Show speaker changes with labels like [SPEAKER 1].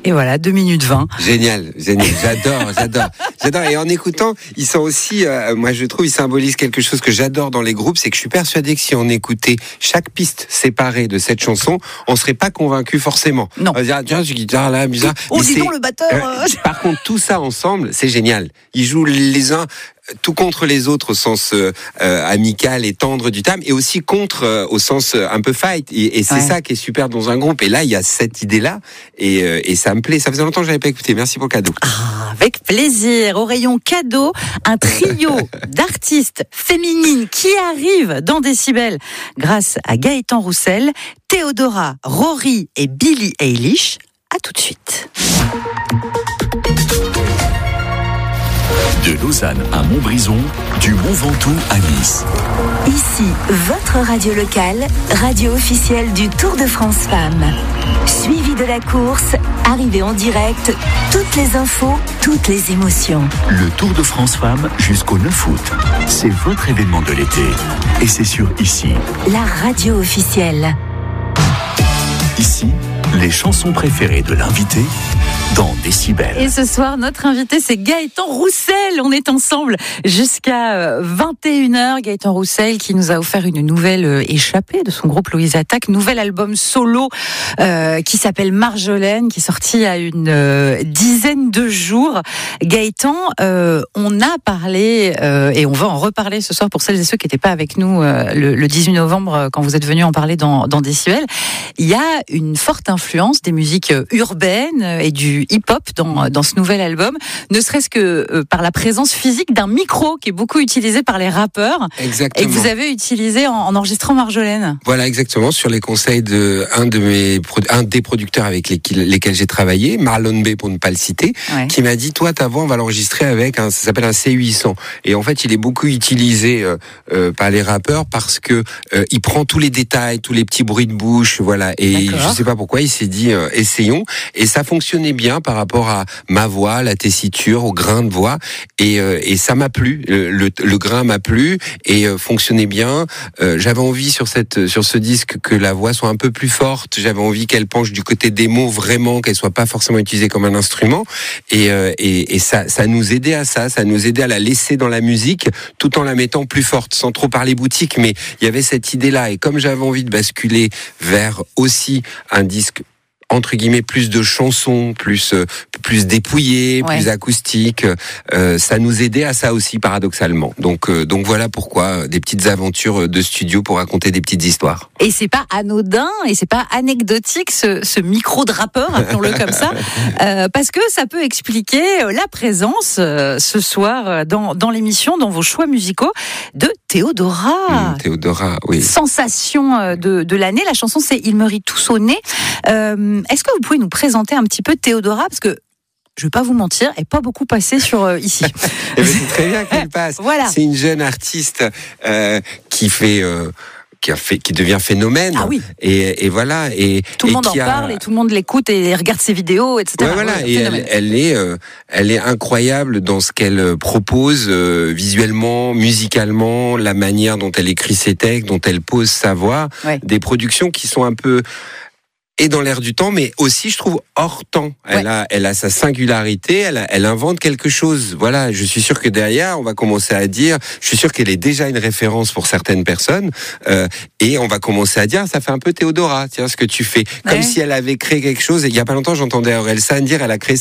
[SPEAKER 1] Et voilà, 2 minutes 20.
[SPEAKER 2] Génial, j'adore. Et en écoutant, ils sont aussi, moi je trouve, ils symbolisent quelque chose que j'adore dans les groupes, c'est que je suis persuadé que si on écoutait chaque piste séparée de cette chanson, on serait pas convaincu forcément.
[SPEAKER 1] Non.
[SPEAKER 2] On va dire, tiens, cette guitare là, bizarre.
[SPEAKER 1] Oh, dis donc le batteur.
[SPEAKER 2] Par contre, tout ça ensemble, c'est génial. Ils jouent les uns tout contre les autres au sens amical et tendre du terme, et aussi contre au sens un peu fight. Et c'est ça qui est super dans un groupe. Et là, il y a cette idée-là, et ça me plaît. Ça faisait longtemps que je n'avais pas écouté. Merci pour le cadeau.
[SPEAKER 1] Ah, avec plaisir. Au rayon cadeau, un trio d'artistes féminines qui arrivent dans Décibel grâce à Gaëtan Roussel, Théodora, Rory et Billie Eilish. À tout de suite.
[SPEAKER 3] De Lausanne à Montbrison, du Mont Ventoux à Nice.
[SPEAKER 4] Ici, votre radio locale, radio officielle du Tour de France Femmes. Suivi de la course, arrivée en direct, toutes les infos, toutes les émotions.
[SPEAKER 3] Le Tour de France Femmes jusqu'au 9 août. C'est votre événement de l'été. Et c'est sur Ici.
[SPEAKER 4] La radio officielle.
[SPEAKER 3] Ici, les chansons préférées de l'invité dans Décibel.
[SPEAKER 1] Et ce soir, notre invité, c'est Gaëtan Roussel. On est ensemble jusqu'à 21h. Gaëtan Roussel qui nous a offert une nouvelle échappée de son groupe Louise Attaque. Nouvel album solo qui s'appelle Marjolaine, qui est sorti il y a une dizaine de jours. Gaëtan, on a parlé, et on va en reparler ce soir pour celles et ceux qui n'étaient pas avec nous le 18 novembre quand vous êtes venus en parler dans Décibel. Il y a une forte influence des musiques urbaines et du hip-hop dans ce nouvel album, ne serait-ce que par la présence physique d'un micro qui est beaucoup utilisé par les rappeurs.
[SPEAKER 2] Exactement.
[SPEAKER 1] Et que vous avez utilisé en enregistrant Marjolaine.
[SPEAKER 2] Voilà, exactement, sur les conseils de un des producteurs avec lesquels j'ai travaillé, Marlon B pour ne pas le citer, qui m'a dit, toi ta voix on va l'enregistrer avec ça s'appelle un C800. Et en fait il est beaucoup utilisé par les rappeurs parce que il prend tous les détails, tous les petits bruits de bouche, voilà. Et je sais pas pourquoi il s'est dit essayons, et ça fonctionnait bien par rapport à ma voix, la tessiture, au grain de voix, et ça m'a plu. Le grain m'a plu et fonctionnait bien. J'avais envie sur ce disque que la voix soit un peu plus forte. J'avais envie qu'elle penche du côté des mots vraiment, qu'elle soit pas forcément utilisée comme un instrument. Et ça nous aidait à ça. Ça nous aidait à la laisser dans la musique tout en la mettant plus forte, sans trop parler boutique. Mais il y avait cette idée-là. Et comme j'avais envie de basculer vers aussi un disque entre guillemets plus de chansons, plus dépouillé, plus acoustique, ça nous aidait à ça aussi paradoxalement. Donc voilà pourquoi des petites aventures de studio pour raconter des petites histoires.
[SPEAKER 1] Et c'est pas anodin et c'est pas anecdotique ce micro de rappeur, appelons-le comme ça, parce que ça peut expliquer la présence ce soir dans l'émission, dans vos choix musicaux de Théodora.
[SPEAKER 2] Théodora, oui.
[SPEAKER 1] Sensation de l'année. La chanson c'est Il me rit tous au nez. Est-ce que vous pouvez nous présenter un petit peu Théodora, parce que je ne vais pas vous mentir, elle n'est pas beaucoup passée sur Ici.
[SPEAKER 2] C'est très bien qu'elle passe.
[SPEAKER 1] Voilà.
[SPEAKER 2] C'est une jeune artiste qui devient phénomène.
[SPEAKER 1] Ah oui.
[SPEAKER 2] Et voilà. Et
[SPEAKER 1] tout le monde en parle et tout le monde l'écoute et regarde ses vidéos, etc.
[SPEAKER 2] Ouais, voilà. Et elle est incroyable dans ce qu'elle propose visuellement, musicalement, la manière dont elle écrit ses textes, dont elle pose sa voix. Ouais. Des productions qui sont un peu et dans l'air du temps, mais aussi, je trouve, hors temps. Elle a sa singularité, elle invente quelque chose. Voilà, je suis sûr que derrière, on va commencer à dire, je suis sûr qu'elle est déjà une référence pour certaines personnes, et on va commencer à dire, ça fait un peu Théodora, tiens, ce que tu fais. Comme si elle avait créé quelque chose. Et il y a pas longtemps, j'entendais Orelsan dire, elle a créé